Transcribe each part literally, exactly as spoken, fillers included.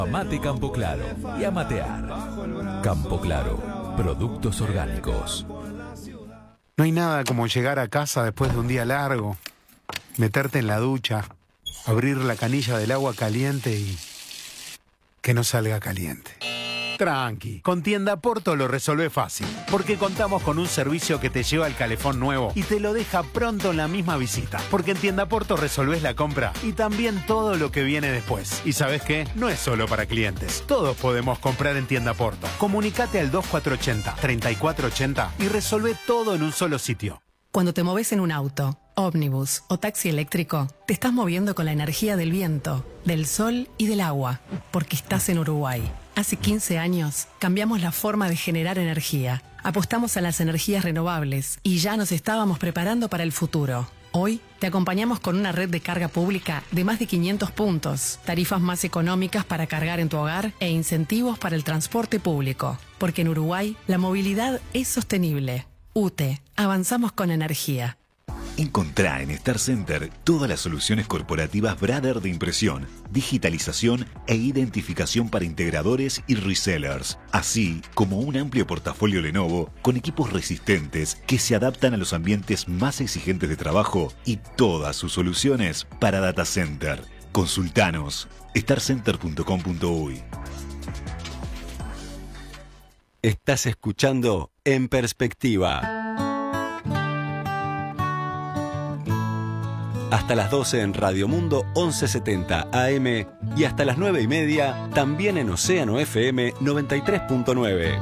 Amate Campo Claro y a matear. Campo Claro, productos orgánicos. No hay nada como llegar a casa después de un día largo, meterte en la ducha, abrir la canilla del agua caliente y que no salga caliente. Tranqui, con Tienda Porto lo resolvé fácil, porque contamos con un servicio que te lleva el calefón nuevo y te lo deja pronto en la misma visita. Porque en Tienda Porto resolvés la compra y también todo lo que viene después. ¿Y sabes qué? No es solo para clientes. Todos podemos comprar en Tienda Porto. Comunicate al dos cuatro ocho cero, tres cuatro ocho cero y resolvé todo en un solo sitio. Cuando te moves en un auto, ómnibus o taxi eléctrico, te estás moviendo con la energía del viento, del sol y del agua, porque estás en Uruguay. Hace quince años cambiamos la forma de generar energía, apostamos a las energías renovables y ya nos estábamos preparando para el futuro. Hoy te acompañamos con una red de carga pública de más de quinientos puntos, tarifas más económicas para cargar en tu hogar e incentivos para el transporte público. Porque en Uruguay la movilidad es sostenible. U T E, avanzamos con energía. Encontrá en Star Center todas las soluciones corporativas Brother de impresión, digitalización e identificación para integradores y resellers, así como un amplio portafolio Lenovo con equipos resistentes que se adaptan a los ambientes más exigentes de trabajo y todas sus soluciones para data center. Consultanos star center punto com punto uy. Estás escuchando En Perspectiva. Hasta las doce en Radio Mundo once setenta A M y hasta las nueve y media también en Océano F M noventa y tres punto nueve.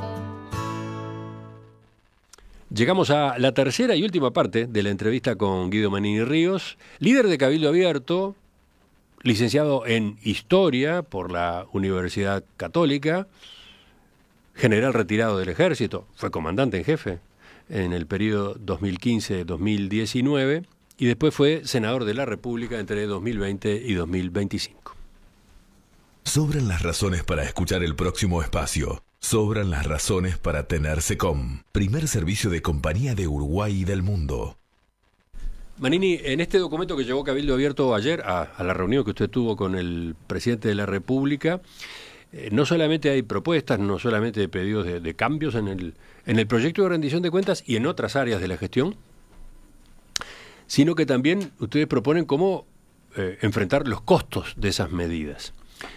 Llegamos a la tercera y última parte de la entrevista con Guido Manini Ríos, líder de Cabildo Abierto, licenciado en Historia por la Universidad Católica, general retirado del Ejército, fue comandante en jefe en el periodo dos mil quince a dos mil diecinueve y después fue senador de la República entre dos mil veinte y dos mil veinticinco. Sobran las razones para escuchar el próximo espacio. Sobran las razones para tener SECOM, primer servicio de compañía de Uruguay y del mundo. Manini, en este documento que llevó Cabildo Abierto ayer a, a la reunión que usted tuvo con el presidente de la República, eh, no solamente hay propuestas, no solamente pedidos de, de cambios en el, en el proyecto de rendición de cuentas y en otras áreas de la gestión, sino que también ustedes proponen cómo eh, enfrentar los costos de esas medidas.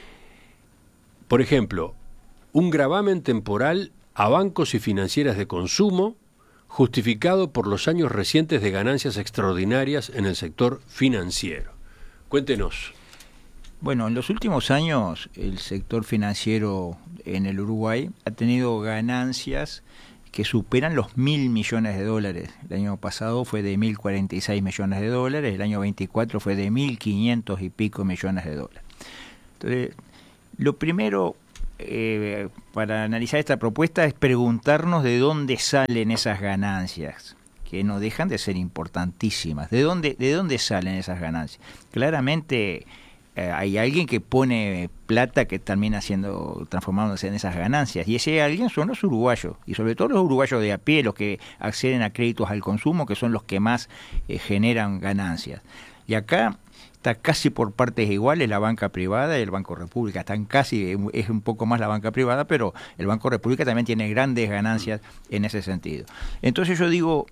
Por ejemplo, un gravamen temporal a bancos y financieras de consumo justificado por los años recientes de ganancias extraordinarias en el sector financiero. Cuéntenos. Bueno, en los últimos años el sector financiero en el Uruguay ha tenido ganancias que superan los mil millones de dólares. El año pasado fue de mil cuarenta y seis millones de dólares, el año veinticuatro fue de mil quinientos y pico millones de dólares. Entonces, lo primero eh, para analizar esta propuesta es preguntarnos de dónde salen esas ganancias, que no dejan de ser importantísimas. ¿De dónde, de dónde salen esas ganancias? Claramente Eh, hay alguien que pone plata que termina siendo transformándose en esas ganancias, y ese alguien son los uruguayos, y sobre todo los uruguayos de a pie, los que acceden a créditos al consumo, que son los que más eh, generan ganancias. Y acá está casi por partes iguales la banca privada y el Banco República, están casi, es un poco más la banca privada, pero el Banco República también tiene grandes ganancias en ese sentido. Entonces yo digo,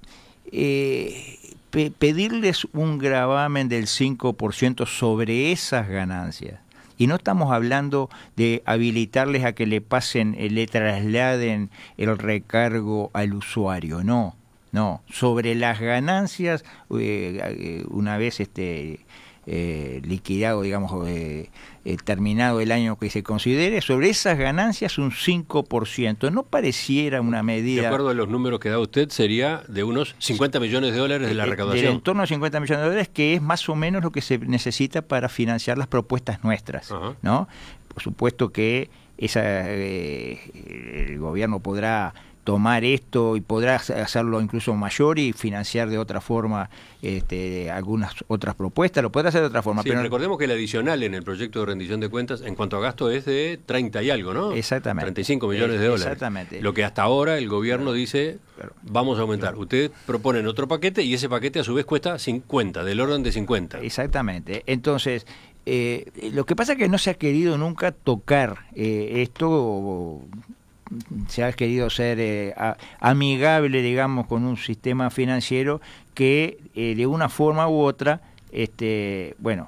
eh, pedirles un gravamen del cinco por ciento sobre esas ganancias, y no estamos hablando de habilitarles a que le pasen, le trasladen el recargo al usuario, no, no, sobre las ganancias, eh, una vez este eh, liquidado, digamos, eh, eh, terminado el año que se considere, sobre esas ganancias un cinco por ciento. No pareciera una medida... De acuerdo a los números que da usted, sería de unos cincuenta millones de dólares de la recaudación. Del entorno de cincuenta millones de dólares, que es más o menos lo que se necesita para financiar las propuestas nuestras, uh-huh. ¿no? Por supuesto que esa, eh, el gobierno podrá tomar esto y podrá hacerlo incluso mayor y financiar de otra forma este, algunas otras propuestas, lo podrá hacer de otra forma. Sí, pero recordemos que el adicional en el proyecto de rendición de cuentas en cuanto a gasto es de treinta y algo, ¿no? Exactamente. treinta y cinco millones de dólares. Exactamente. Lo que hasta ahora el gobierno claro, dice, claro, vamos a aumentar. Claro. Ustedes proponen otro paquete y ese paquete a su vez cuesta cincuenta, del orden de cincuenta. Exactamente. Entonces, Eh, lo que pasa es que no se ha querido nunca tocar eh, esto, se ha querido ser eh, a, amigable, digamos, con un sistema financiero que eh, de una forma u otra, este, bueno,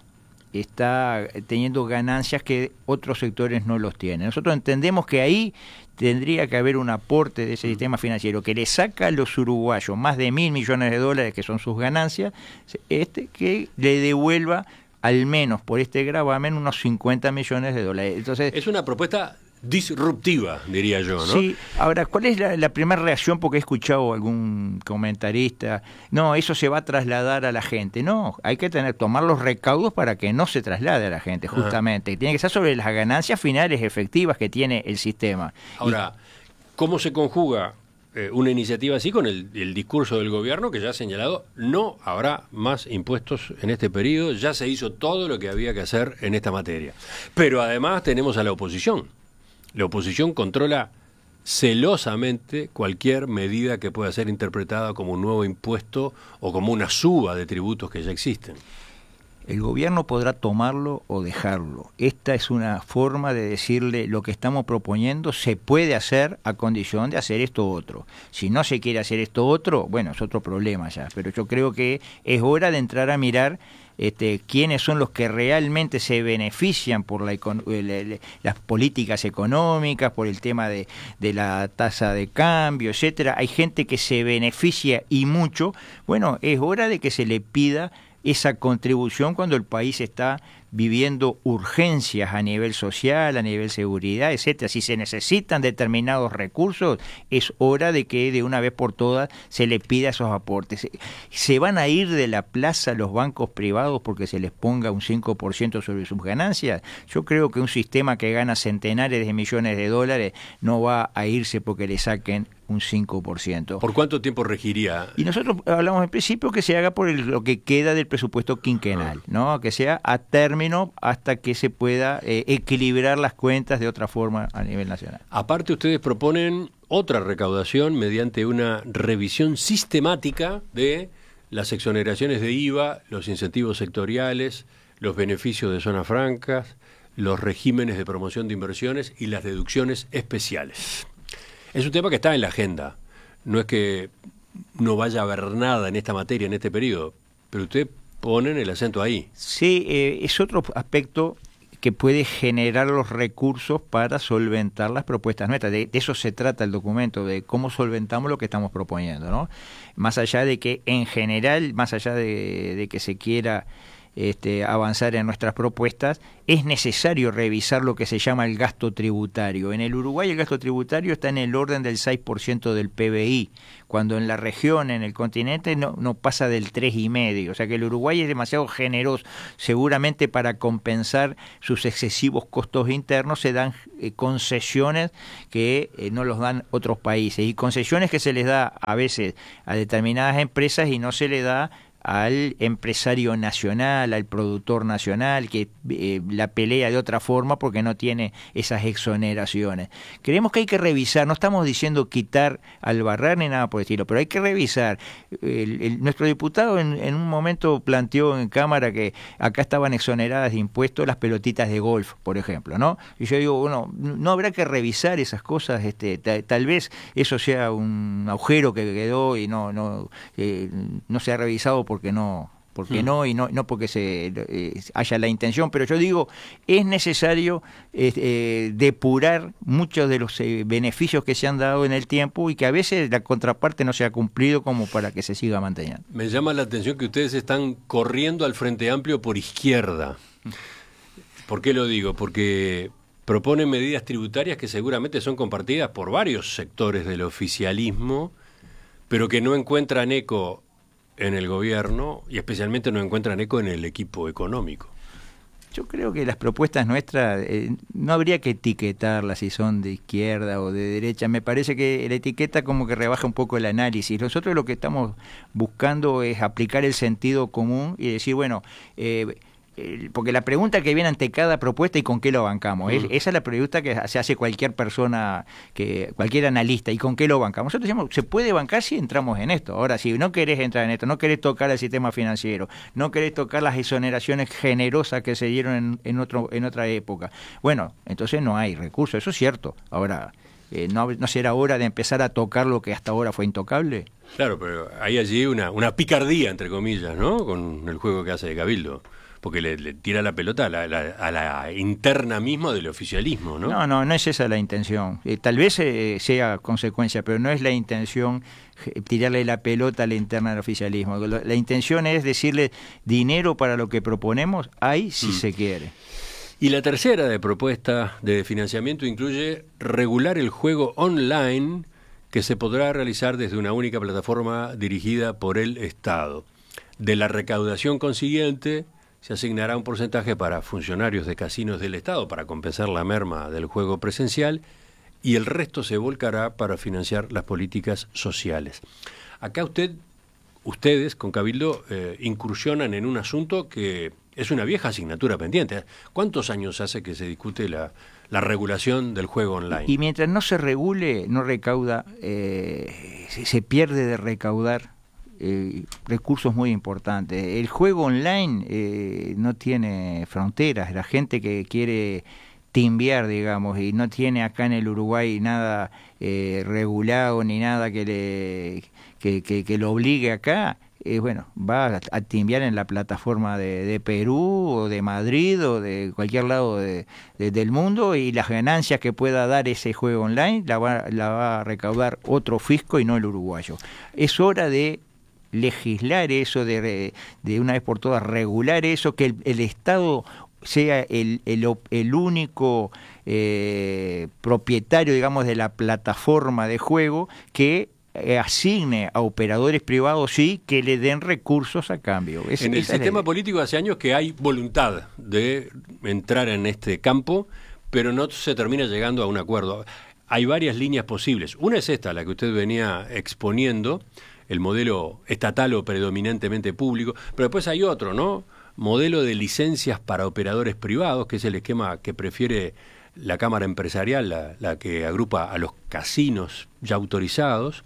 está teniendo ganancias que otros sectores no los tienen. Nosotros entendemos que ahí tendría que haber un aporte de ese sistema financiero que le saca a los uruguayos más de mil millones de dólares, que son sus ganancias, este que le devuelva al menos por este gravamen unos cincuenta millones de dólares. Entonces, es una propuesta disruptiva, diría yo, ¿no? Sí. Ahora, ¿cuál es la, la primera reacción? Porque he escuchado algún comentarista, no, eso se va a trasladar a la gente. No, hay que tener tomar los recaudos para que no se traslade a la gente, justamente. Ajá. Tiene que ser sobre las ganancias finales efectivas que tiene el sistema. Ahora, y, ¿cómo se conjuga eh, una iniciativa así con el, el discurso del gobierno que ya ha señalado no habrá más impuestos en este periodo, ya se hizo todo lo que había que hacer en esta materia? Pero además tenemos a la oposición. La oposición controla celosamente cualquier medida que pueda ser interpretada como un nuevo impuesto o como una suba de tributos que ya existen. El gobierno podrá tomarlo o dejarlo. Esta es una forma de decirle lo que estamos proponiendo se puede hacer a condición de hacer esto otro. Si no se quiere hacer esto otro, bueno, es otro problema ya. Pero yo creo que es hora de entrar a mirar Este, quiénes son los que realmente se benefician por la, la, las políticas económicas, por el tema de, de la tasa de cambio, etcétera. Hay gente que se beneficia y mucho. Bueno, es hora de que se le pida esa contribución cuando el país está viviendo urgencias a nivel social, a nivel seguridad, etcétera. Si se necesitan determinados recursos, es hora de que de una vez por todas se le pida esos aportes. ¿Se van a ir de la plaza los bancos privados porque se les ponga un cinco por ciento sobre sus ganancias? Yo creo que un sistema que gana centenares de millones de dólares no va a irse porque le saquen un cinco por ciento. ¿Por cuánto tiempo regiría? Y nosotros hablamos en principio que se haga por el, lo que queda del presupuesto quinquenal, ¿no? Que sea a término hasta que se pueda eh, equilibrar las cuentas de otra forma a nivel nacional. Aparte, ustedes proponen otra recaudación mediante una revisión sistemática de las exoneraciones de I V A, los incentivos sectoriales, los beneficios de zonas francas, los regímenes de promoción de inversiones y las deducciones especiales. Es un tema que está en la agenda. No es que no vaya a haber nada en esta materia en este periodo, pero usted ponen el acento ahí. Sí, eh, es otro aspecto que puede generar los recursos para solventar las propuestas nuestras. De, de eso se trata el documento, de cómo solventamos lo que estamos proponiendo, ¿no? Más allá de que en general, más allá de, de que se quiera Este, avanzar en nuestras propuestas, es necesario revisar lo que se llama el gasto tributario. En el Uruguay el gasto tributario está en el orden del seis por ciento del P B I, cuando en la región, en el continente, no, no pasa del tres coma cinco por ciento. O sea que el Uruguay es demasiado generoso. Seguramente para compensar sus excesivos costos internos se dan eh, concesiones que eh, no los dan otros países, y concesiones que se les da a veces a determinadas empresas y no se le da al empresario nacional, al productor nacional, que eh, la pelea de otra forma porque no tiene esas exoneraciones. Creemos que hay que revisar, no estamos diciendo quitar al barrer ni nada por el estilo, pero hay que revisar. El, el, nuestro diputado en, en un momento planteó en Cámara que acá estaban exoneradas de impuestos las pelotitas de golf, por ejemplo, ¿no? Y yo digo, bueno, no habrá que revisar esas cosas, este, tal, tal vez eso sea un agujero que quedó y no, no, eh, no se ha revisado por porque no porque mm. no y no no porque se eh, haya la intención, pero yo digo, es necesario eh, eh, depurar muchos de los eh, beneficios que se han dado en el tiempo y que a veces la contraparte no se ha cumplido como para que se siga manteniendo. Me llama la atención que ustedes están corriendo al Frente Amplio por izquierda. ¿Por qué lo digo? Porque proponen medidas tributarias que seguramente son compartidas por varios sectores del oficialismo, pero que no encuentran eco en el gobierno y especialmente no encuentran eco en el equipo económico. Yo creo que las propuestas nuestras eh, no habría que etiquetarlas si son de izquierda o de derecha. Me parece que la etiqueta como que rebaja un poco el análisis. Nosotros lo que estamos buscando es aplicar el sentido común y decir, bueno, eh, eh, porque la pregunta que viene ante cada propuesta y con qué lo bancamos, mm. es, esa es la pregunta que se hace cualquier persona, que cualquier analista, y con qué lo bancamos. Nosotros decimos, se puede bancar si entramos en esto. Ahora, si no querés entrar en esto, no querés tocar el sistema financiero, no querés tocar las exoneraciones generosas que se dieron en, en, otro, en otra época, bueno, entonces no hay recursos, eso es cierto. Ahora, eh, ¿no, ¿no será hora de empezar a tocar lo que hasta ahora fue intocable? Claro, pero hay allí una, una picardía, entre comillas, ¿no?, con el juego que hace de Cabildo, porque le, le tira la pelota a la, la, a la interna misma del oficialismo, ¿no? No, no, no es esa la intención. Eh, tal vez eh, sea consecuencia, pero no es la intención eh, tirarle la pelota a la interna del oficialismo. La, la intención es decirle dinero para lo que proponemos, hay si mm. se quiere. Y la tercera de propuesta de financiamiento incluye regular el juego online que se podrá realizar desde una única plataforma dirigida por el Estado. De la recaudación consiguiente se asignará un porcentaje para funcionarios de casinos del Estado para compensar la merma del juego presencial y el resto se volcará para financiar las políticas sociales. Acá usted, ustedes con Cabildo eh, incursionan en un asunto que es una vieja asignatura pendiente. ¿Cuántos años hace que se discute la, la regulación del juego online? Y mientras no se regule, no recauda, eh, se, se pierde de recaudar eh, recursos muy importantes. El juego online eh, no tiene fronteras. La gente que quiere timbiar, digamos, y no tiene acá en el Uruguay nada eh, regulado ni nada que, le, que, que, que lo obligue acá, Eh, bueno, va a, a timbiar en la plataforma de, de Perú o de Madrid o de cualquier lado de, de, del mundo, y las ganancias que pueda dar ese juego online la va, la va a recaudar otro fisco y no el uruguayo. Es hora de legislar eso, de, de una vez por todas regular eso, que el, el Estado sea el, el, el único eh, propietario, digamos, de la plataforma de juego, que asigne a operadores privados, sí, que le den recursos a cambio. Es, en el sistema es político hace años que hay voluntad de entrar en este campo, pero no se termina llegando a un acuerdo. Hay varias líneas posibles. Una es esta, la que usted venía exponiendo, el modelo estatal o predominantemente público, pero después hay otro, ¿no? Modelo de licencias para operadores privados, que es el esquema que prefiere la Cámara Empresarial, la, la que agrupa a los casinos ya autorizados.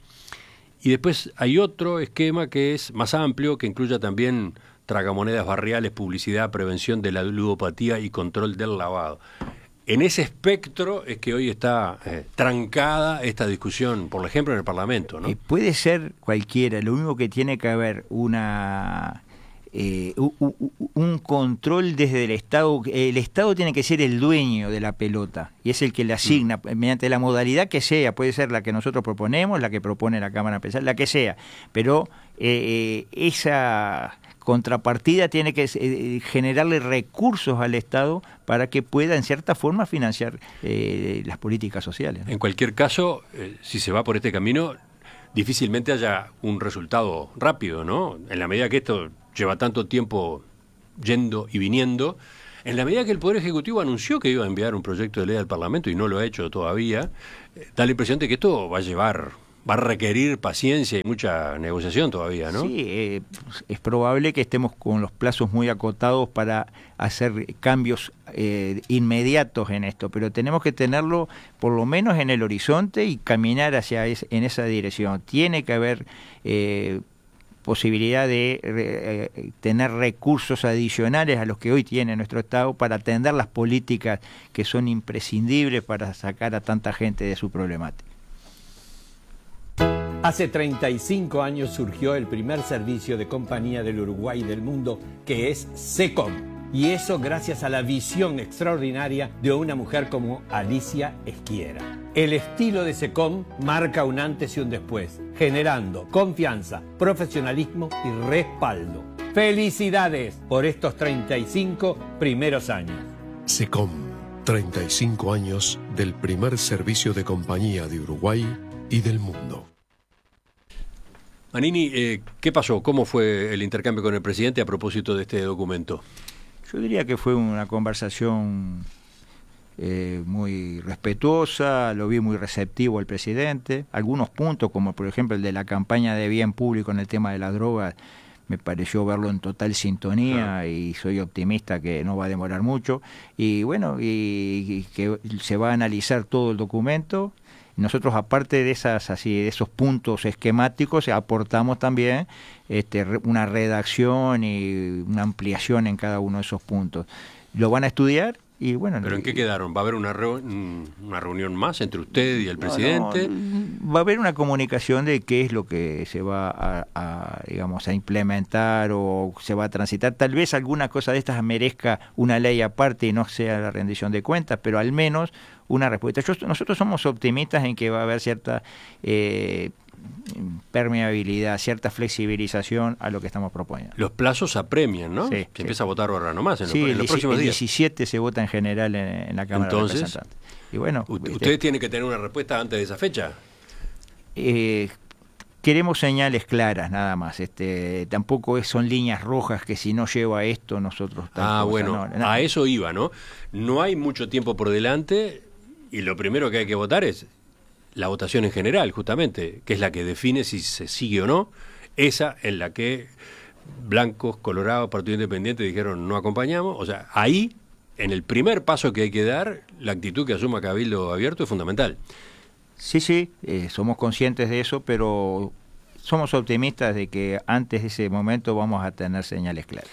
Y después hay otro esquema que es más amplio, que incluya también tragamonedas barriales, publicidad, prevención de la ludopatía y control del lavado. En ese espectro es que hoy está eh, trancada esta discusión, por ejemplo, en el Parlamento, ¿no? Eh, puede ser cualquiera, lo único que tiene que haber una... Eh, un, un control desde el Estado. El Estado tiene que ser el dueño de la pelota y es el que le asigna mm. mediante la modalidad que sea, puede ser la que nosotros proponemos, la que propone la Cámara Empresarial, la que sea, pero eh, esa contrapartida tiene que eh, generarle recursos al Estado para que pueda en cierta forma financiar eh, las políticas sociales, ¿no? En cualquier caso, eh, si se va por este camino, difícilmente haya un resultado rápido, ¿no? En la medida que esto lleva tanto tiempo yendo y viniendo, en la medida que el Poder Ejecutivo anunció que iba a enviar un proyecto de ley al Parlamento y no lo ha hecho todavía, eh, da la impresión de que esto va a llevar, va a requerir paciencia y mucha negociación todavía, ¿no? Sí, eh, es probable que estemos con los plazos muy acotados para hacer cambios eh, inmediatos en esto, pero tenemos que tenerlo por lo menos en el horizonte y caminar hacia es, en esa dirección. Tiene que haber eh, posibilidad de eh, tener recursos adicionales a los que hoy tiene nuestro Estado para atender las políticas que son imprescindibles para sacar a tanta gente de su problemática. Hace treinta y cinco años surgió el primer servicio de compañía del Uruguay y del mundo, que es SECOM. Y eso gracias a la visión extraordinaria de una mujer como Alicia Esquiera. El estilo de SECOM marca un antes y un después, generando confianza, profesionalismo y respaldo. ¡Felicidades por estos treinta y cinco primeros años! SECOM, treinta y cinco años del primer servicio de compañía de Uruguay y del mundo. Manini, eh, ¿qué pasó? ¿Cómo fue el intercambio con el presidente a propósito de este documento? Yo diría que fue una conversación eh, muy respetuosa, lo vi muy receptivo al presidente. Algunos puntos, como por ejemplo el de la campaña de bien público en el tema de las drogas, me pareció verlo en total sintonía, y soy optimista que no va a demorar mucho, y bueno, y, y que se va a analizar todo el documento. Nosotros, aparte de esas así de esos puntos esquemáticos, aportamos también este, una redacción y una ampliación en cada uno de esos puntos. Lo van a estudiar. Y bueno, ¿pero en qué quedaron? ¿Va a haber una, reu una reunión más entre usted y el presidente? No, no, va a haber una comunicación de qué es lo que se va a, a, digamos, a implementar o se va a transitar. Tal vez alguna cosa de estas merezca una ley aparte y no sea la rendición de cuentas, pero al menos una respuesta. Yo, nosotros somos optimistas en que va a haber cierta eh, permeabilidad, cierta flexibilización a lo que estamos proponiendo. Los plazos apremian, ¿no? Sí, se sí. empieza a votar ahora nomás en, sí, los, en los el, próximos el días. diecisiete se vota en general en, en la Cámara Entonces, de Representantes. Y bueno, usted, este, ¿ustedes tienen que tener una respuesta antes de esa fecha? Eh, queremos señales claras, nada más. Este, tampoco es, son líneas rojas que si no lleva esto nosotros... Ah, cosa, bueno, no, no. a eso iba, ¿no? No hay mucho tiempo por delante y lo primero que hay que votar es la votación en general, justamente, que es la que define si se sigue o no, esa en la que blancos, colorados, Partido Independiente dijeron no acompañamos. O sea, ahí, en el primer paso que hay que dar, la actitud que asuma Cabildo Abierto es fundamental. Sí, sí, eh, somos conscientes de eso, pero somos optimistas de que antes de ese momento vamos a tener señales claras.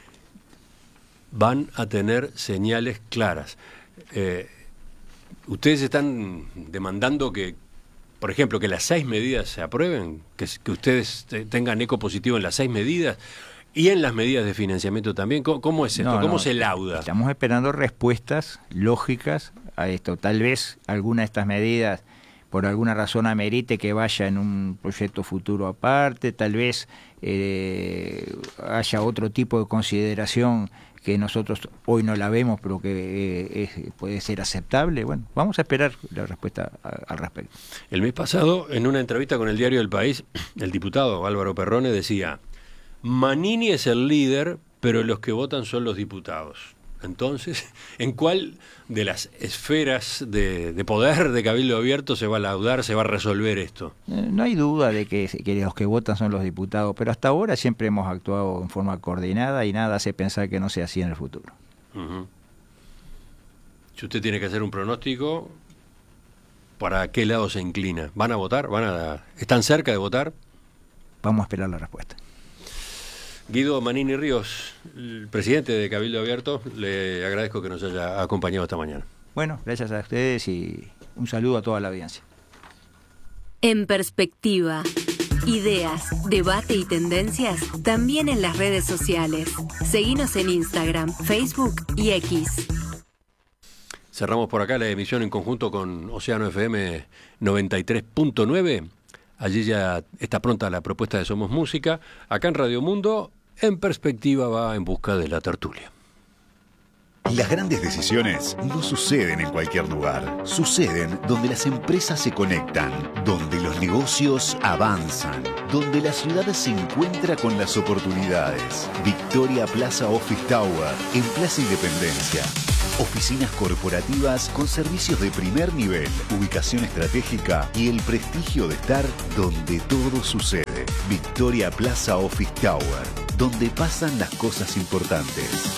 Van a tener señales claras. Eh, ¿Ustedes están demandando que, por ejemplo, que las seis medidas se aprueben? Que, que ustedes te, tengan eco positivo en las seis medidas y en las medidas de financiamiento también. ¿Cómo, cómo es esto? No, ¿Cómo no, se lauda? Estamos esperando respuestas lógicas a esto. Tal vez alguna de estas medidas, por alguna razón, amerite que vaya en un proyecto futuro aparte, tal vez eh, haya otro tipo de consideración que nosotros hoy no la vemos, pero que eh, es, puede ser aceptable. Bueno, vamos a esperar la respuesta a, al respecto. El mes pasado, en una entrevista con el diario El País, el diputado Álvaro Perrone decía: Manini es el líder, pero los que votan son los diputados. Entonces, ¿en cuál de las esferas de, de poder de Cabildo Abierto se va a laudar, se va a resolver esto? Eh, no hay duda de que, que los que votan son los diputados, pero hasta ahora siempre hemos actuado en forma coordinada y nada hace pensar que no sea así en el futuro. Uh-huh. Si usted tiene que hacer un pronóstico, ¿para qué lado se inclina? ¿Van a votar? ¿Van a, ¿Están cerca de votar? Vamos a esperar la respuesta. Guido Manini Ríos, el presidente de Cabildo Abierto, le agradezco que nos haya acompañado esta mañana. Bueno, gracias a ustedes y un saludo a toda la audiencia. En Perspectiva, ideas, debate y tendencias también en las redes sociales. Seguinos en Instagram, Facebook y X. Cerramos por acá la emisión en conjunto con Océano F M noventa y tres punto nueve. Allí ya está pronta la propuesta de Somos Música. Acá en Radio Mundo, En Perspectiva va en busca de la tertulia. Las grandes decisiones no suceden en cualquier lugar. Suceden donde las empresas se conectan, donde los negocios avanzan, donde la ciudad se encuentra con las oportunidades. Victoria Plaza Office Tower, en Plaza Independencia. Oficinas corporativas con servicios de primer nivel, ubicación estratégica y el prestigio de estar donde todo sucede. Victoria Plaza Office Tower, donde pasan las cosas importantes.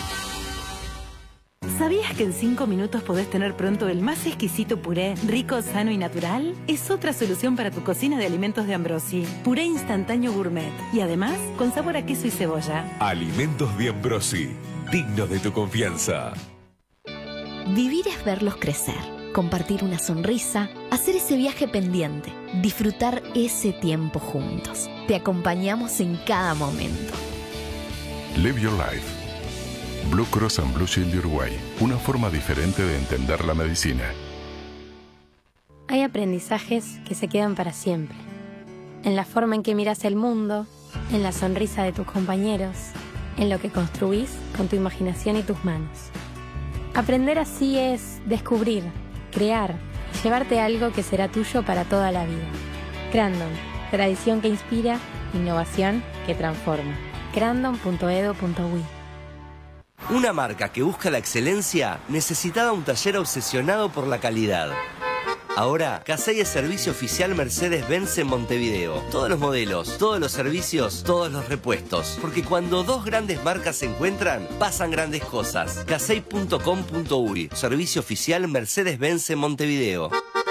¿Sabías que en cinco minutos podés tener pronto el más exquisito puré, rico, sano y natural? Es otra solución para tu cocina de alimentos de Ambrosi. Puré instantáneo gourmet y además con sabor a queso y cebolla. Alimentos de Ambrosi, dignos de tu confianza. Vivir es verlos crecer, compartir una sonrisa, hacer ese viaje pendiente, disfrutar ese tiempo juntos. Te acompañamos en cada momento. Live your life. Blue Cross and Blue Shield de Uruguay, una forma diferente de entender la medicina. Hay aprendizajes que se quedan para siempre. En la forma en que miras el mundo, en la sonrisa de tus compañeros, en lo que construís con tu imaginación y tus manos. Aprender así es descubrir, crear y llevarte algo que será tuyo para toda la vida. Crandon, tradición que inspira, innovación que transforma. crandon punto edu punto uy. Una marca que busca la excelencia necesitaba un taller obsesionado por la calidad. Ahora, Casey es servicio oficial Mercedes-Benz en Montevideo. Todos los modelos, todos los servicios, todos los repuestos. Porque cuando dos grandes marcas se encuentran, pasan grandes cosas. casey punto com punto uy, servicio oficial Mercedes-Benz en Montevideo.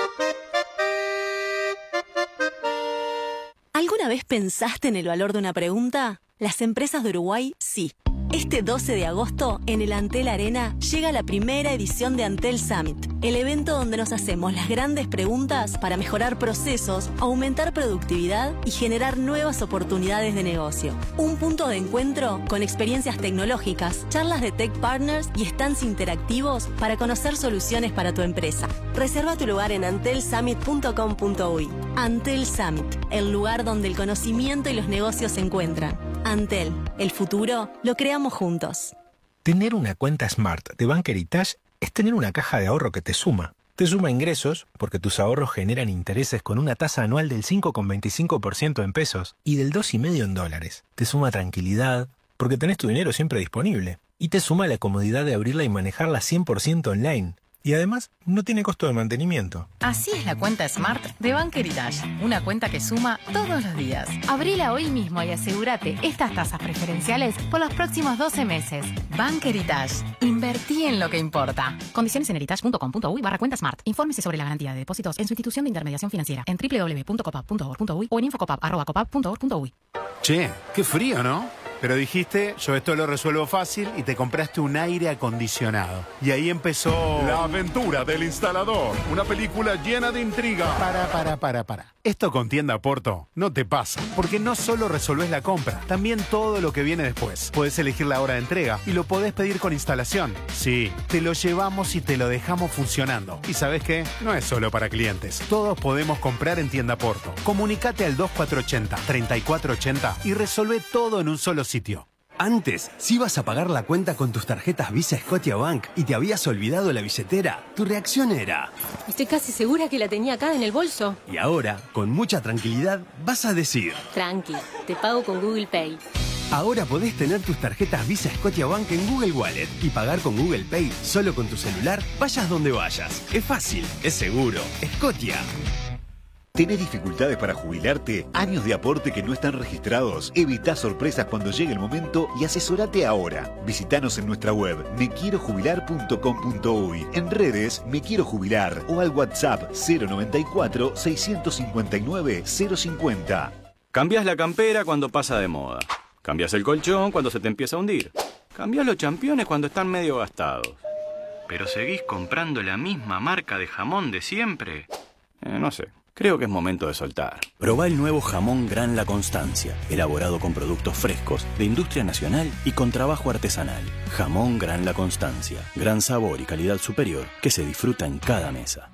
¿Alguna vez pensaste en el valor de una pregunta? Las empresas de Uruguay, sí. Este doce de agosto, en el Antel Arena, llega la primera edición de Antel Summit, el evento donde nos hacemos las grandes preguntas para mejorar procesos, aumentar productividad y generar nuevas oportunidades de negocio. Un punto de encuentro con experiencias tecnológicas, charlas de Tech Partners y stands interactivos para conocer soluciones para tu empresa. Reserva tu lugar en antel summit punto com punto uy. Antel Summit, el lugar donde el conocimiento y los negocios se encuentran. Antel, el futuro lo creamos juntos. Tener una cuenta Smart de Bank Heritage es tener una caja de ahorro que te suma. Te suma ingresos porque tus ahorros generan intereses con una tasa anual del cinco coma veinticinco por ciento en pesos y del dos coma cinco por ciento en dólares. Te suma tranquilidad porque tenés tu dinero siempre disponible. Y te suma la comodidad de abrirla y manejarla cien por ciento online. Y además, no tiene costo de mantenimiento. Así es la cuenta Smart de Bank Heritage. Una cuenta que suma todos los días. Abrila hoy mismo y asegúrate estas tasas preferenciales por los próximos doce meses. Bank Heritage. Invertí en lo que importa. Condiciones en heritage punto com punto uy barra cuenta Smart. Infórmese sobre la garantía de depósitos en su institución de intermediación financiera en doble u doble u doble u punto copap punto org punto uy o en infocopap arroba copap punto org punto uy. Che, qué frío, ¿no? Pero dijiste, yo esto lo resuelvo fácil y te compraste un aire acondicionado. Y ahí empezó... La aventura del instalador. Una película llena de intriga. Para, para, para, para. Esto con Tienda Porto no te pasa. Porque no solo resolvés la compra, también todo lo que viene después. Podés elegir la hora de entrega y lo podés pedir con instalación. Sí, te lo llevamos y te lo dejamos funcionando. Y ¿sabés qué? No es solo para clientes. Todos podemos comprar en Tienda Porto. Comunicate al dos cuatro ocho cero, tres cuatro ocho cero y resolvé todo en un solo sitio. Antes, si ibas a pagar la cuenta con tus tarjetas Visa Scotiabank y te habías olvidado la billetera, tu reacción era... Estoy casi segura que la tenía acá en el bolso. Y ahora, con mucha tranquilidad, vas a decir... Tranqui, te pago con Google Pay. Ahora podés tener tus tarjetas Visa Scotiabank en Google Wallet y pagar con Google Pay solo con tu celular, vayas donde vayas. Es fácil, es seguro. Scotia. ¿Tenés dificultades para jubilarte? ¿Años de aporte que no están registrados? Evitá sorpresas cuando llegue el momento y asesorate ahora. Visítanos en nuestra web me quiero jubilar punto com punto uy, en redes Me Quiero Jubilar o al WhatsApp cero noventa y cuatro, seiscientos cincuenta y nueve, cero cincuenta. Cambiás la campera cuando pasa de moda. Cambiás el colchón cuando se te empieza a hundir. Cambiás los championes cuando están medio gastados. ¿Pero seguís comprando la misma marca de jamón de siempre? Eh, no sé. Creo que es momento de soltar. Probá el nuevo jamón Gran La Constancia, elaborado con productos frescos, de industria nacional y con trabajo artesanal. Jamón Gran La Constancia, gran sabor y calidad superior que se disfruta en cada mesa.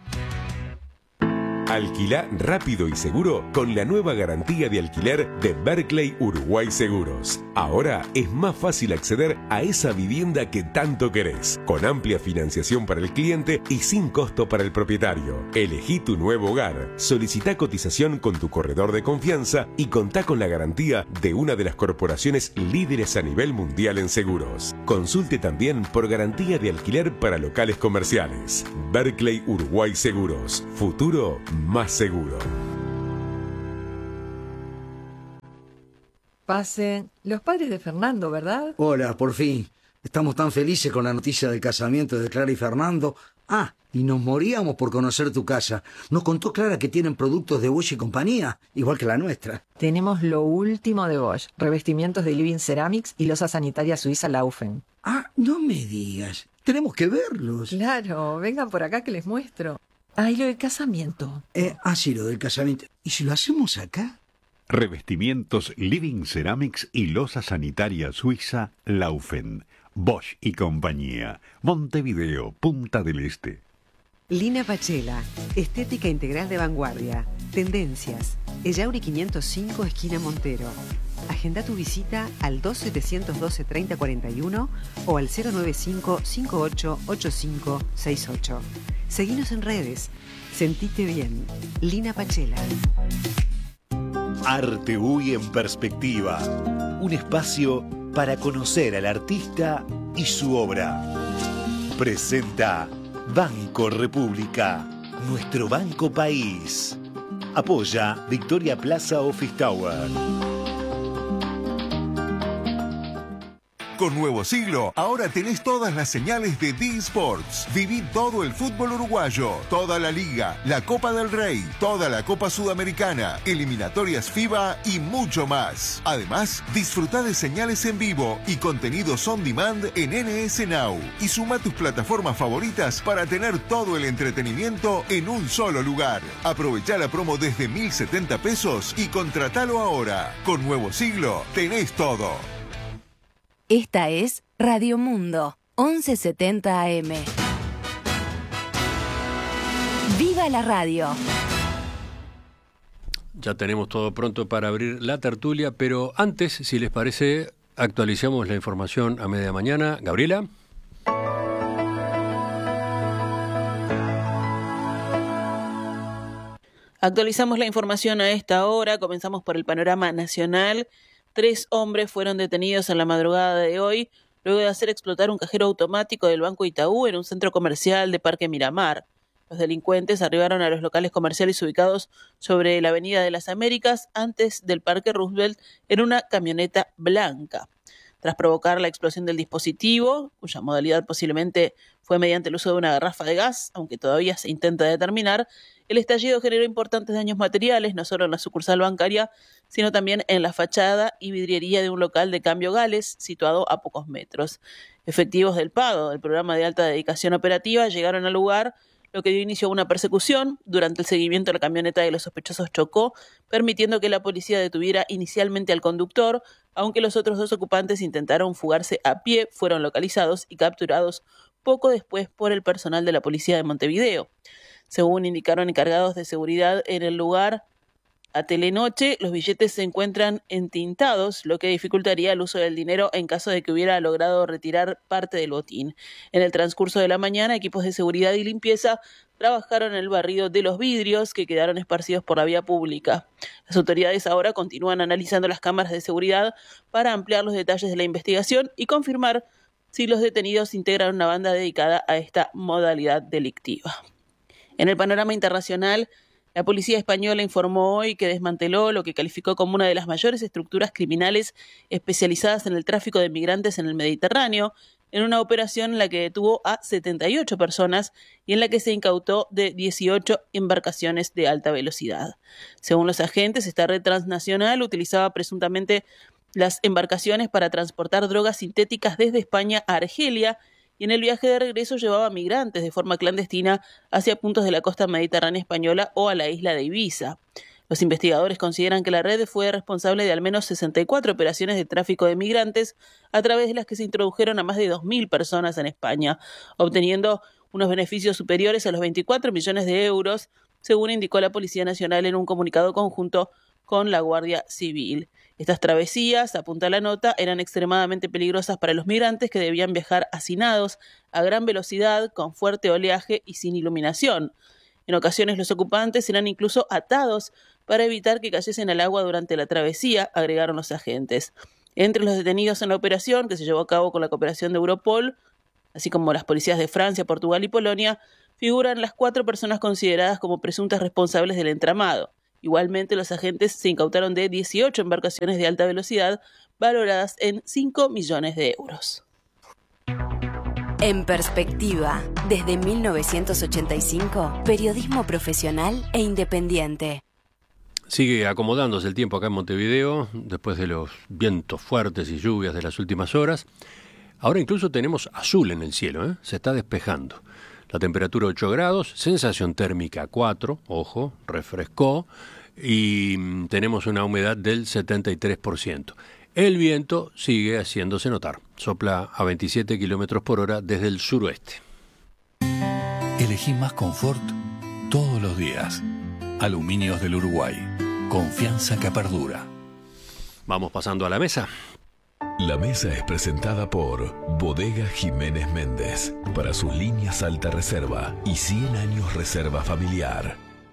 Alquilá rápido y seguro con la nueva garantía de alquiler de Berkeley Uruguay Seguros. Ahora es más fácil acceder a esa vivienda que tanto querés, con amplia financiación para el cliente y sin costo para el propietario. Elegí tu nuevo hogar, solicitá cotización con tu corredor de confianza y contá con la garantía de una de las corporaciones líderes a nivel mundial en seguros. Consulte también por garantía de alquiler para locales comerciales. Berkeley Uruguay Seguros. Futuro más seguro. Pasen. Los padres de Fernando, ¿verdad? Hola, por fin. Estamos tan felices con la noticia del casamiento de Clara y Fernando. Ah, y nos moríamos por conocer tu casa. Nos contó Clara que tienen productos de Bosch y compañía, igual que la nuestra. Tenemos lo último de Bosch. Revestimientos de Living Ceramics y losa sanitaria suiza Laufen. Ah, no me digas. Tenemos que verlos. Claro, vengan por acá que les muestro. Ah, y lo del casamiento. Eh, ah, sí, lo del casamiento. ¿Y si lo hacemos acá? Revestimientos Living Ceramics y losa sanitaria suiza Laufen. Bosch y compañía. Montevideo, Punta del Este. Lina Pachela, estética integral de vanguardia. Tendencias. Ellauri quinientos cinco, esquina Montero. Agenda tu visita al dos setecientos doce, treinta cuarenta y uno o al cero noventa y cinco, cincuenta y ocho, ochenta y cinco sesenta y ocho. Seguinos en redes. Sentite bien. Lina Pachela. Arte Uy en Perspectiva. Un espacio para conocer al artista y su obra. Presenta Banco República. nuestro Banco País. Apoya Victoria Plaza Office Tower. Con Nuevo Siglo, ahora tenés todas las señales de D-Sports. Viví todo el fútbol uruguayo, toda la Liga, la Copa del Rey, toda la Copa Sudamericana, eliminatorias FIBA y mucho más. Además, disfrutá de señales en vivo y contenidos on demand en N S Now. Y suma tus plataformas favoritas para tener todo el entretenimiento en un solo lugar. Aprovechá la promo desde mil setenta pesos y contratalo ahora. Con Nuevo Siglo, tenés todo. Esta es Radio Mundo, once setenta A M. ¡Viva la radio! Ya tenemos todo pronto para abrir la tertulia, pero antes, si les parece, actualizamos la información a media mañana. Gabriela. Actualizamos la información a esta hora. Comenzamos por el panorama nacional. Tres hombres fueron detenidos en la madrugada de hoy luego de hacer explotar un cajero automático del Banco Itaú en un centro comercial de Parque Miramar. Los delincuentes arribaron a los locales comerciales ubicados sobre la Avenida de las Américas antes del Parque Roosevelt en una camioneta blanca. Tras provocar la explosión del dispositivo, cuya modalidad posiblemente fue mediante el uso de una garrafa de gas, aunque todavía se intenta determinar, el estallido generó importantes daños materiales, no solo en la sucursal bancaria, sino también en la fachada y vidriería de un local de Cambio Gales, situado a pocos metros. Efectivos del Pago, del programa de alta dedicación operativa, llegaron al lugar, lo que dio inicio a una persecución. Durante el seguimiento, la camioneta de los sospechosos chocó, permitiendo que la policía detuviera inicialmente al conductor, aunque los otros dos ocupantes intentaron fugarse a pie, fueron localizados y capturados poco después por el personal de la policía de Montevideo. Según indicaron encargados de seguridad en el lugar a Telenoche, los billetes se encuentran entintados, lo que dificultaría el uso del dinero en caso de que hubiera logrado retirar parte del botín. En el transcurso de la mañana, equipos de seguridad y limpieza trabajaron en el barrido de los vidrios que quedaron esparcidos por la vía pública. Las autoridades ahora continúan analizando las cámaras de seguridad para ampliar los detalles de la investigación y confirmar si los detenidos integran una banda dedicada a esta modalidad delictiva. En el panorama internacional, la policía española informó hoy que desmanteló lo que calificó como una de las mayores estructuras criminales especializadas en el tráfico de migrantes en el Mediterráneo, en una operación en la que detuvo a setenta y ocho personas y en la que se incautó de dieciocho embarcaciones de alta velocidad. Según los agentes, esta red transnacional utilizaba presuntamente las embarcaciones para transportar drogas sintéticas desde España a Argelia, y en el viaje de regreso llevaba migrantes de forma clandestina hacia puntos de la costa mediterránea española o a la isla de Ibiza. Los investigadores consideran que la red fue responsable de al menos sesenta y cuatro operaciones de tráfico de migrantes, a través de las que se introdujeron a más de dos mil personas en España, obteniendo unos beneficios superiores a los veinticuatro millones de euros, según indicó la Policía Nacional en un comunicado conjunto con la Guardia Civil. Estas travesías, apunta la nota, eran extremadamente peligrosas para los migrantes que debían viajar hacinados, a gran velocidad, con fuerte oleaje y sin iluminación. En ocasiones los ocupantes eran incluso atados para evitar que cayesen al agua durante la travesía, agregaron los agentes. Entre los detenidos en la operación, que se llevó a cabo con la cooperación de Europol, así como las policías de Francia, Portugal y Polonia, figuran las cuatro personas consideradas como presuntas responsables del entramado. Igualmente, los agentes se incautaron de dieciocho embarcaciones de alta velocidad valoradas en cinco millones de euros. En perspectiva, desde mil novecientos ochenta y cinco, periodismo profesional e independiente. Sigue acomodándose el tiempo acá en Montevideo, después de los vientos fuertes y lluvias de las últimas horas. Ahora incluso tenemos azul en el cielo, ¿eh? Se está despejando. La temperatura ocho grados, sensación térmica cuatro, ojo, refrescó, y tenemos una humedad del setenta y tres por ciento. El viento sigue haciéndose notar, sopla a veintisiete kilómetros por hora desde el suroeste. Elegí más confort todos los días. Aluminios del Uruguay, confianza que perdura. Vamos pasando a la mesa. La mesa es presentada por Bodega Jiménez Méndez, para sus líneas alta reserva y cien años reserva familiar.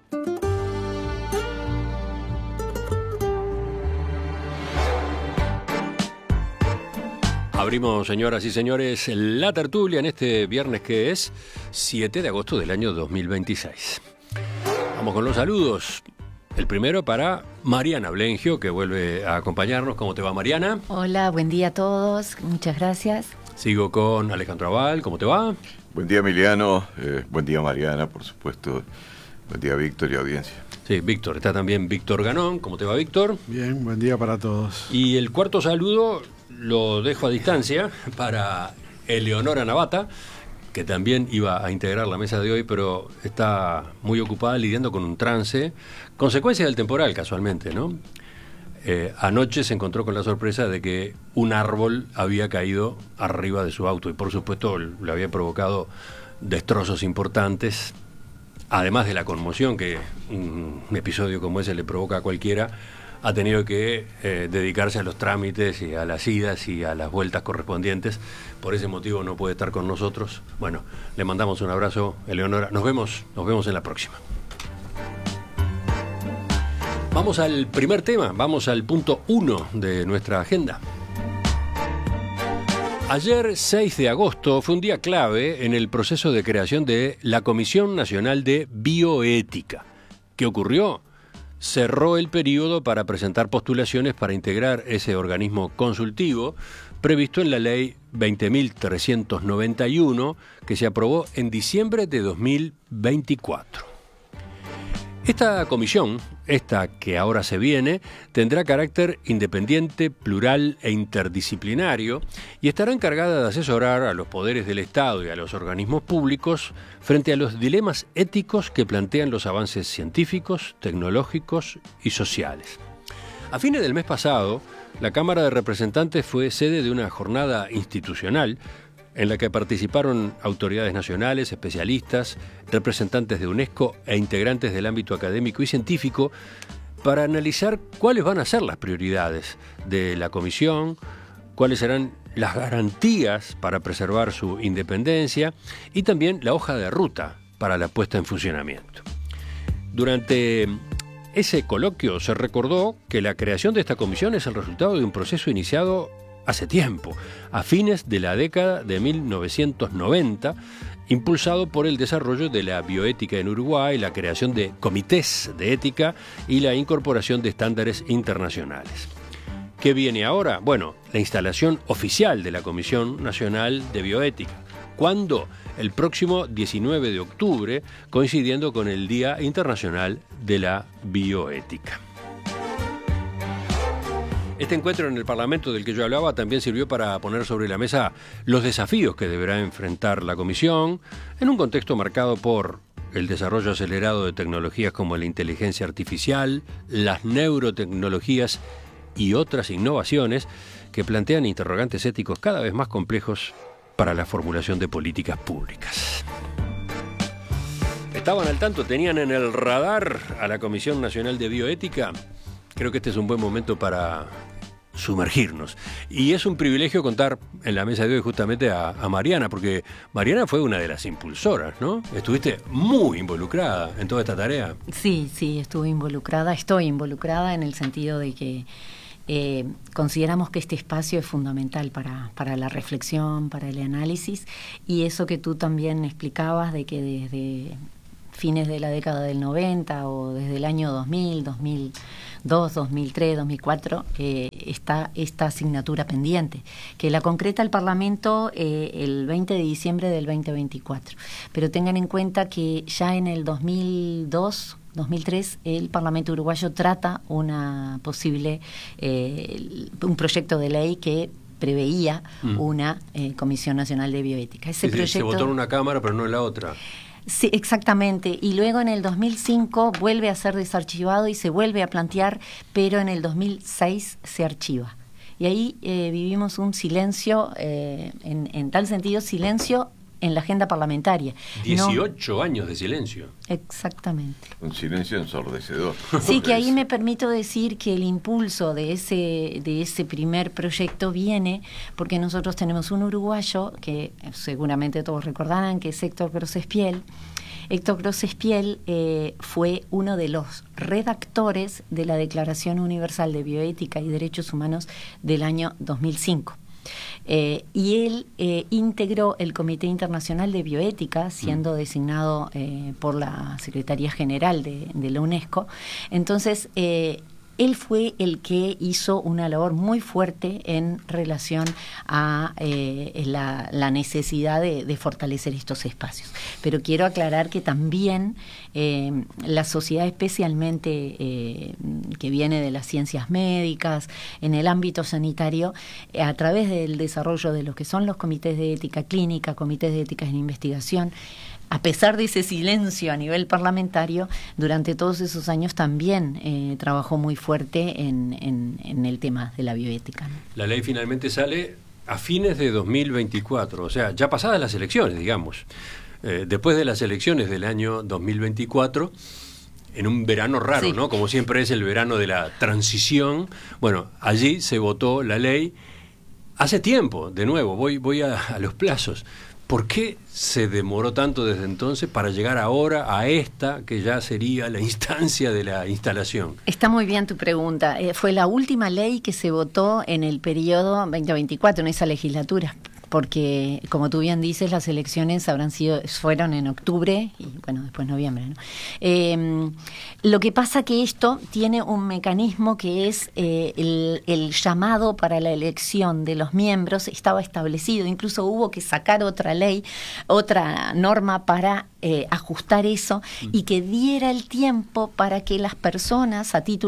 Abrimos, señoras y señores, la tertulia en este viernes que es siete de agosto del año dos mil veintiséis. Vamos con los saludos. El primero para Mariana Blengio, que vuelve a acompañarnos. ¿Cómo te va, Mariana? Hola, buen día a todos. Muchas gracias. Sigo con Alejandro Aval. ¿Cómo te va? Buen día, Emiliano. Eh, buen día, Mariana, por supuesto. Buen día, Víctor y audiencia. Sí, Víctor. Está también Víctor Ganón. ¿Cómo te va, Víctor? Bien, buen día para todos. Y el cuarto saludo lo dejo a distancia para Eleonora Navata, que también iba a integrar la mesa de hoy, pero está muy ocupada lidiando con un trance, consecuencia del temporal, casualmente, ¿no? Eh, anoche se encontró con la sorpresa de que un árbol había caído arriba de su auto y, por supuesto, le había provocado destrozos importantes, además de la conmoción que un episodio como ese le provoca a cualquiera. Ha tenido que eh, dedicarse a los trámites y a las idas y a las vueltas correspondientes. Por ese motivo no puede estar con nosotros. Bueno, le mandamos un abrazo, Eleonora. Nos vemos, nos vemos en la próxima. Vamos al primer tema, vamos al punto uno de nuestra agenda. Ayer, seis de agosto, fue un día clave en el proceso de creación de la Comisión Nacional de Bioética. ¿Qué ocurrió? Cerró el periodo para presentar postulaciones para integrar ese organismo consultivo previsto en la ley veinte mil trescientos noventa y uno que se aprobó en diciembre de dos mil veinticuatro. Esta comisión, esta que ahora se viene, tendrá carácter independiente, plural e interdisciplinario y estará encargada de asesorar a los poderes del Estado y a los organismos públicos frente a los dilemas éticos que plantean los avances científicos, tecnológicos y sociales. A fines del mes pasado, la Cámara de Representantes fue sede de una jornada institucional en la que participaron autoridades nacionales, especialistas, representantes de UNESCO e integrantes del ámbito académico y científico para analizar cuáles van a ser las prioridades de la comisión, cuáles serán las garantías para preservar su independencia y también la hoja de ruta para la puesta en funcionamiento. Durante ese coloquio se recordó que la creación de esta comisión es el resultado de un proceso iniciado hace tiempo, a fines de la década de mil novecientos noventa, impulsado por el desarrollo de la bioética en Uruguay, la creación de comités de ética y la incorporación de estándares internacionales. ¿Qué viene ahora? Bueno, la instalación oficial de la Comisión Nacional de Bioética. ¿Cuándo? El próximo diecinueve de octubre, coincidiendo con el Día Internacional de la Bioética. Este encuentro en el Parlamento del que yo hablaba también sirvió para poner sobre la mesa los desafíos que deberá enfrentar la Comisión en un contexto marcado por el desarrollo acelerado de tecnologías como la inteligencia artificial, las neurotecnologías y otras innovaciones que plantean interrogantes éticos cada vez más complejos para la formulación de políticas públicas. ¿Estaban al tanto? ¿Tenían en el radar a la Comisión Nacional de Bioética? Creo que este es un buen momento para sumergirnos. Y es un privilegio contar en la mesa de hoy justamente a, a Mariana, porque Mariana fue una de las impulsoras, ¿no? Estuviste muy involucrada en toda esta tarea. Sí, sí, estuve involucrada, estoy involucrada en el sentido de que eh, consideramos que este espacio es fundamental para, para la reflexión, para el análisis, y eso que tú también explicabas de que desde fines de la década del noventa o desde el año dos mil, dos mil dos, dos mil tres, dos mil cuatro eh, está esta asignatura pendiente, que la concreta el Parlamento eh, el veinte de diciembre del veinte veinticuatro. Pero tengan en cuenta que ya en el dos mil dos, dos mil tres el Parlamento uruguayo trata una posible, eh, un proyecto de ley que preveía mm. una eh, Comisión Nacional de Bioética. Ese sí, proyecto sí, se votó en una Cámara, pero no en la otra. Sí, exactamente. Y luego en el dos mil cinco vuelve a ser desarchivado y se vuelve a plantear, pero en el dos mil seis se archiva. Y ahí eh, vivimos un silencio, eh, en, en tal sentido, silencio en la agenda parlamentaria. dieciocho no, años de silencio. Exactamente. Un silencio ensordecedor. Sí, que ahí me permito decir que el impulso de ese, de ese primer proyecto viene porque nosotros tenemos un uruguayo que seguramente todos recordarán, que es Héctor Grossespiel. Héctor Grossespiel eh, fue uno de los redactores de la Declaración Universal de Bioética y Derechos Humanos del año dos mil cinco. Eh, y él eh, integró el Comité Internacional de Bioética, siendo mm. designado eh, por la Secretaría General de, de la UNESCO. Entonces, eh, él fue el que hizo una labor muy fuerte en relación a eh, la, la necesidad de, de fortalecer estos espacios. Pero quiero aclarar que también eh, la sociedad, especialmente eh, que viene de las ciencias médicas, en el ámbito sanitario, eh, a través del desarrollo de lo que son los comités de ética clínica, comités de ética en investigación, a pesar de ese silencio a nivel parlamentario, durante todos esos años también eh, trabajó muy fuerte en, en, en el tema de la bioética, ¿no? La ley finalmente sale a fines de dos mil veinticuatro, o sea, ya pasadas las elecciones, digamos. Eh, después de las elecciones del año dos mil veinticuatro, en un verano raro, sí, ¿no? Como siempre es el verano de la transición. Bueno, allí se votó la ley. Hace tiempo, de nuevo, voy, voy a, a los plazos. ¿Por qué se demoró tanto desde entonces para llegar ahora a esta, que ya sería la instancia de la instalación? Está muy bien tu pregunta. Eh, fue la última ley que se votó en el periodo veinte veinticuatro, en esa legislatura, porque, como tú bien dices, las elecciones habrán sido fueron en octubre y, bueno, después noviembre, ¿no? Eh, lo que pasa que esto tiene un mecanismo que es eh, el, el llamado para la elección de los miembros estaba establecido, incluso hubo que sacar otra ley, otra norma para eh, ajustar eso y que diera el tiempo para que las personas a título